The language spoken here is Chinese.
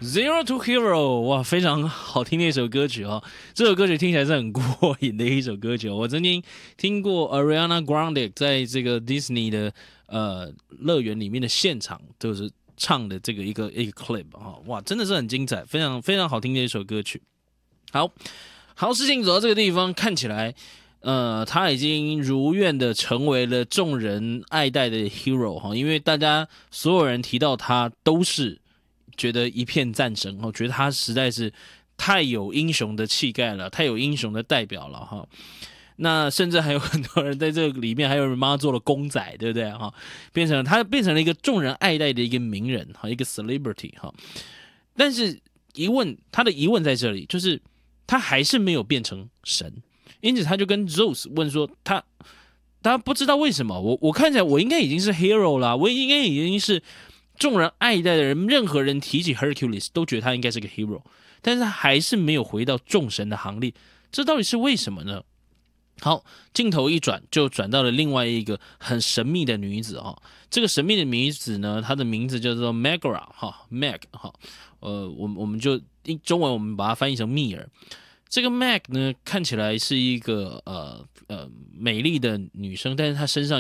Zero to Hero，哇，非常好听的一首歌曲哦。这首歌曲听起来是很过瘾的一首歌曲哦。我曾经听过 Ariana Grande 在这个 Disney 的乐园里面的现场，就是唱的这个一个 clip 哈、哇，真的是很精彩，非常非常好听的一首歌曲。好，事情走到这个地方，看起来他已经如愿的成为了众人爱戴的 hero 哈，因为大家所有人提到他都是觉得一片赞声，我觉得他实在是太有英雄的气概了，太有英雄的代表了哈。那甚至还有很多人在这个里面，还有人帮他做了公仔，对不对哈？他变成了一个众人爱戴的一个名人哈，一个 celebrity 哈。但是他的疑问在这里，就是他还是没有变成神，因此他就跟 Zeus 问说他不知道为什么我看起来我应该已经是 hero 啦，我应该已经是众人爱戴的人，任何人提起 Hercules 都觉得他应该是个 hero， 但是他还是没有回到众神的行列，这到底是为什么呢？好，镜头一转就转到了另外一个很神秘的女子哈，这个神秘的女子呢，她的名字叫做 Megra 哈 Meg 哈，我们就中文我们把它翻译成蜜儿。这个 Meg 呢，看起来是一个美丽的女生，但是她身上